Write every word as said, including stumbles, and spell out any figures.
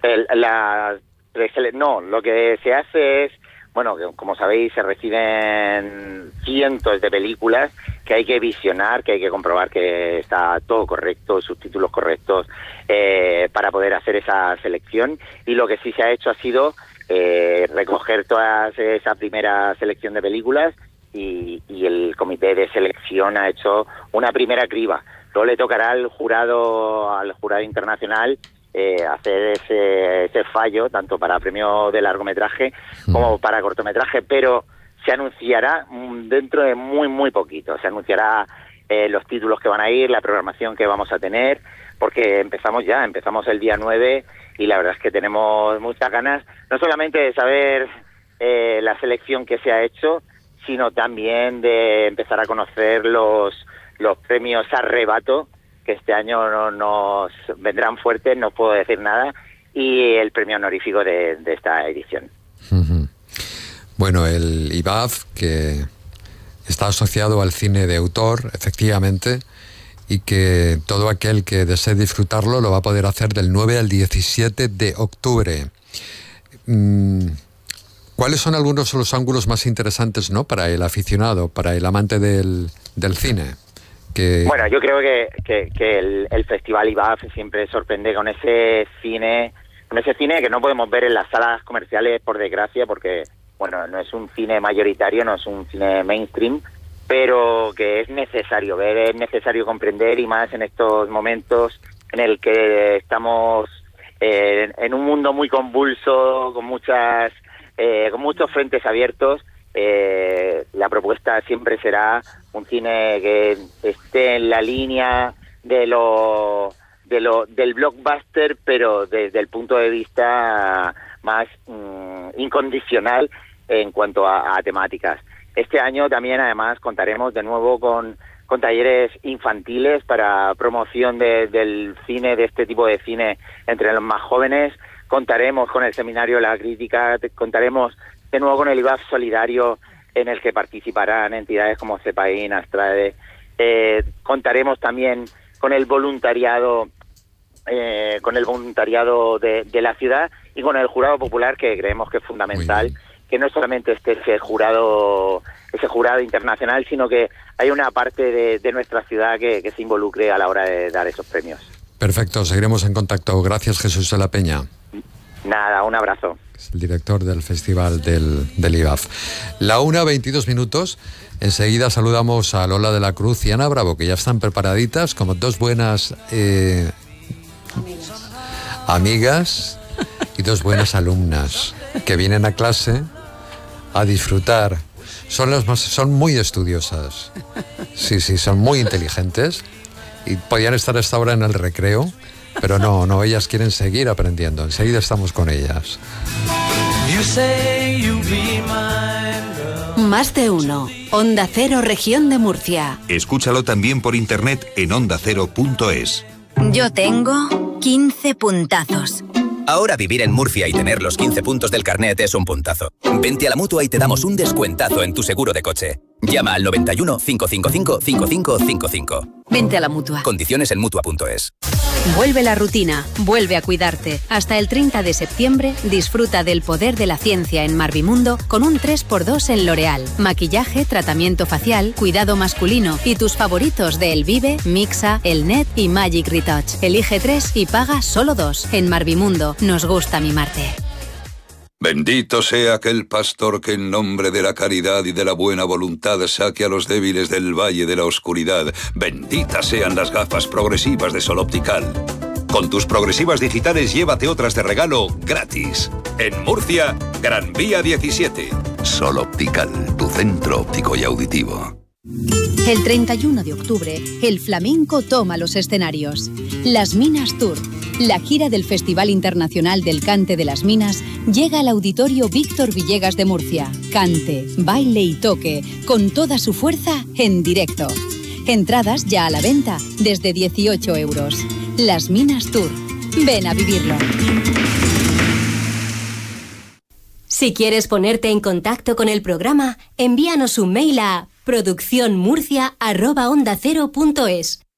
El, la, no, lo que se hace es, bueno, que como sabéis se reciben cientos de películas que hay que visionar, que hay que comprobar que está todo correcto, subtítulos correctos, eh, para poder hacer esa selección. Y lo que sí se ha hecho ha sido eh, recoger toda esa primera selección de películas y, y el comité de selección ha hecho una primera criba. Luego le tocará al jurado, al jurado internacional, Eh, hacer ese, ese fallo tanto para premio de largometraje como para cortometraje, pero se anunciará dentro de muy muy poquito, se anunciará eh, los títulos que van a ir, la programación que vamos a tener, porque empezamos ya, empezamos el día nueve y la verdad es que tenemos muchas ganas, no solamente de saber eh, la selección que se ha hecho, sino también de empezar a conocer los, los premios Arrebato, que este año no nos vendrán fuertes, no puedo decir nada, y el premio honorífico de, de esta edición. Uh-huh. Bueno, el I B A F, que está asociado al cine de autor, efectivamente, y que todo aquel que desee disfrutarlo lo va a poder hacer del nueve al diecisiete de octubre. ¿Cuáles son algunos de los ángulos más interesantes, ¿no?, para el aficionado, para el amante del, del cine? Que... Bueno, yo creo que, que, que el, el Festival I B A F siempre sorprende con ese cine, con ese cine que no podemos ver en las salas comerciales, por desgracia, porque bueno, no es un cine mayoritario, no es un cine mainstream, pero que es necesario ver, es necesario comprender, y más en estos momentos en el que estamos eh, en un mundo muy convulso, con muchas, eh, con muchos frentes abiertos. Eh, la propuesta siempre será un cine que esté en la línea de lo, de lo del blockbuster, pero desde el punto de vista más mm, incondicional en cuanto a, a temáticas. Este año también, además, contaremos de nuevo con, con talleres infantiles para promoción de, del cine, de este tipo de cine entre los más jóvenes. Contaremos con el Seminario de la Crítica, contaremos de nuevo con el I B A F Solidario, en el que participarán entidades como CEPAIN, Astrade. Eh, contaremos también con el voluntariado, eh, con el voluntariado de, de la ciudad, y con el jurado popular, que creemos que es fundamental, que no solamente esté ese jurado, ese jurado internacional, sino que hay una parte de, de nuestra ciudad que, que se involucre a la hora de dar esos premios. Perfecto, seguiremos en contacto. Gracias, Jesús de la Peña. Nada, un abrazo. Es el director del Festival del, del I B A F. La una, veintidós minutos. Enseguida saludamos a Lola de la Cruz y Ana Bravo, que ya están preparaditas como dos buenas eh, amigas y dos buenas alumnas que vienen a clase a disfrutar. Son, las más, son muy estudiosas. Sí, sí, son muy inteligentes y podían estar a esta hora en el recreo. Pero no, no, ellas quieren seguir aprendiendo. Enseguida estamos con ellas. Más de uno. Onda Cero, Región de Murcia. Escúchalo también por internet en onda cero punto es. Yo tengo quince puntazos. Ahora vivir en Murcia y tener los quince puntos del carnet es un puntazo. Vente a la Mutua y te damos un descuentazo en tu seguro de coche. Llama al noventa y uno, cinco cinco cinco, cinco cinco cinco cinco. Vente a la Mutua. Condiciones en mutua punto es. Vuelve la rutina, vuelve a cuidarte. Hasta el treinta de septiembre disfruta del poder de la ciencia en Marvimundo con un tres por dos en L'Oréal. Maquillaje, tratamiento facial, cuidado masculino y tus favoritos de El Vive, Mixa, El Net y Magic Retouch. Elige tres y paga solo dos. En Marvimundo nos gusta mimarte. Bendito sea aquel pastor que en nombre de la caridad y de la buena voluntad saque a los débiles del valle de la oscuridad. Benditas sean las gafas progresivas de Sol Optical. Con tus progresivas digitales llévate otras de regalo gratis. En Murcia, Gran Vía diecisiete. Sol Optical, tu centro óptico y auditivo. El treinta y uno de octubre, el flamenco toma los escenarios. Las Minas Tour, la gira del Festival Internacional del Cante de las Minas, llega al Auditorio Víctor Villegas de Murcia. Cante, baile y toque, con toda su fuerza en directo. Entradas ya a la venta, desde dieciocho euros. Las Minas Tour. Ven a vivirlo. Si quieres ponerte en contacto con el programa, envíanos un mail a producción murcia arroba onda cero punto es.